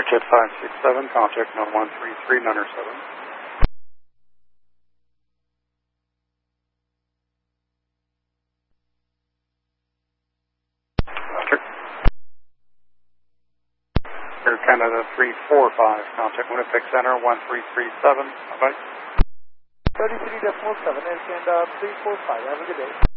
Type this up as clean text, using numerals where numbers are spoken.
Jet 567, contact 1133, Nunner 7. Roger. Air Canada 345, contact Winnipeg Center 1337, bye-bye. 33.7, Air Canada 345, have a good day.